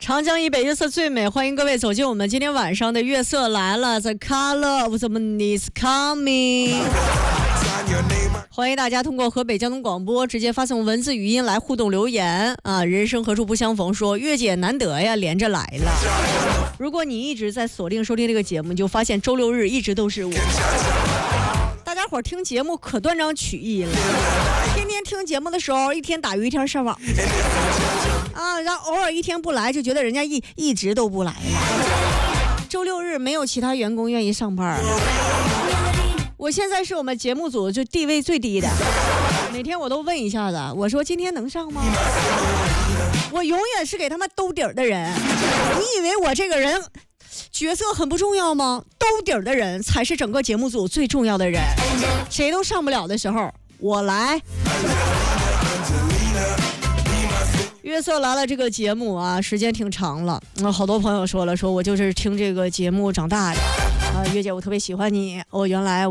长江以北月色最美，欢迎各位走进我们今天晚上的月色来了 The color of the moon is coming。 欢迎大家通过河北交通广播直接发送文字语音来互动留言啊！人生何处不相逢说月姐难得呀，连着来了。如果你一直在锁定收听这个节目，你就发现周六日一直都是我。大家伙听节目可断章取义了，天天听节目的时候一天打鱼一天上网啊，然后偶尔一天不来就觉得人家一直都不来了。周六日没有其他员工愿意上班，我现在是我们节目组就地位最低的，每天我都问一下子，我说今天能上吗？我永远是给他们兜底儿的人。你以为我这个人角色很不重要吗？兜底儿的人才是整个节目组最重要的人。谁都上不了的时候，我来。月色来了这个节目啊，时间挺长了，好多朋友说我就是听这个节目长大的啊，月姐我特别喜欢你，原来